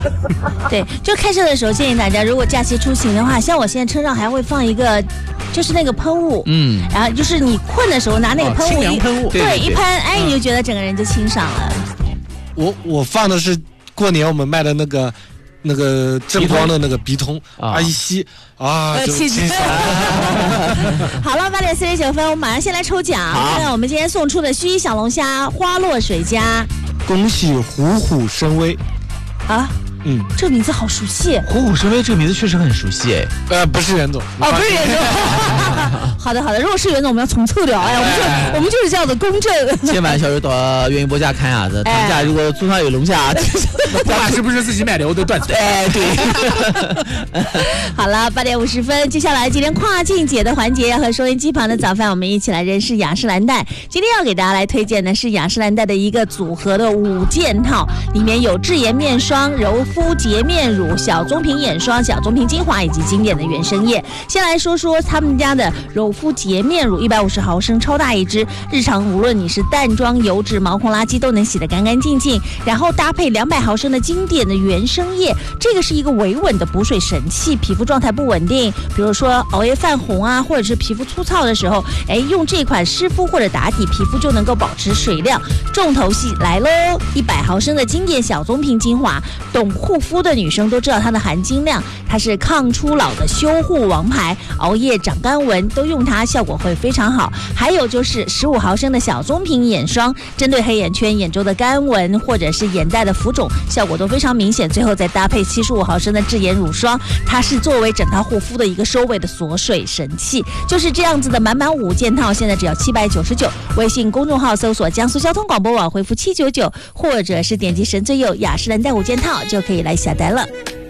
对，就开车的时候建议大家，如果假期出行的话，像我现在车上还会放一个，就是那个喷雾，然后就是你困的时候拿那个喷雾， 清凉喷雾， 对，一喷，哎，你就觉得整个人就清爽了。 我放的是过年我们卖的那个正光的那个鼻通一吸就清爽。 好了，8点49分，我们马上先来抽奖，看看我们今天送出的须小龙虾花落水家。 恭喜虎虎生威啊！这个名字好熟悉。 虎虎生威这个名字确实很熟悉不是袁总不是袁总。好的，如果是袁总，我们要重测掉。我们就是这样的公正。 千万小友到原油博价看下子，他们家如果桌上有龙虾， 不管是不是自己买的，我都断嘴。 对。 好了，8点50分，接下来今天跨境节的环节，要和收音机旁的早饭，我们一起来认识雅诗兰黛。今天要给大家来推荐的是雅诗兰黛的一个组合的5件套，里面有智颜面霜、柔肤洁面乳、小棕瓶眼霜、小棕瓶精华以及经典的原生液。先来说说他们家的柔肤洁面乳，150毫升，超大一支，日常无论你是淡妆、油脂、毛孔垃圾都能洗得干干净净。然后搭配200毫升的经典的原生液，这个是一个维稳的补水神器。皮肤状态不稳定，比如说熬夜泛红啊，或者是皮肤粗糙的时候，用这款湿敷或者打底，皮肤就能够保持水亮。重头戏来喽，100毫升的经典小棕瓶精华，懂护肤的女生都知道它的含金量，它是抗初老的修护王牌，熬夜长干纹都用它效果会非常好。还有就是15毫升的小棕瓶眼霜，针对黑眼圈、眼周的干纹或者是眼袋的浮肿，效果都非常明显。最后再搭配75毫升的智颜乳霜，它是作为整套护肤的一个收尾的锁水神器。就是这样子的满满5件套，现在只要799。微信公众号搜索江苏交通广播网，回复799，或者是点击神最右雅诗兰黛5件套就可以来下单了。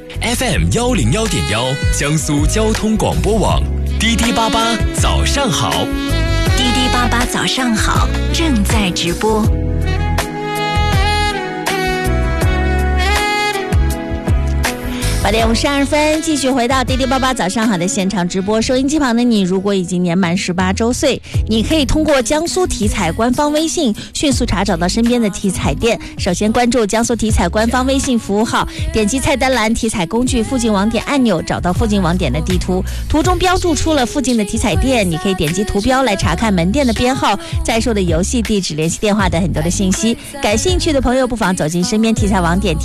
FM 101.1，江苏交通广播网，滴滴八八早上好， 滴滴八八早上好，正在直播。 8点52分，继续回到滴滴八八早上好的现场直播。收音机旁的你，如果已经年满18周岁，你可以通过江苏体彩官方微信迅速查找到身边的体彩店。首先关注江苏体彩官方微信服务号，点击菜单栏体彩工具附近网点按钮，找到附近网点的地图，图中标注出了附近的体彩店，你可以点击图标来查看门店的编号、在售的游戏地址、联系电话等很多的信息。感兴趣的朋友不妨走进身边体彩网点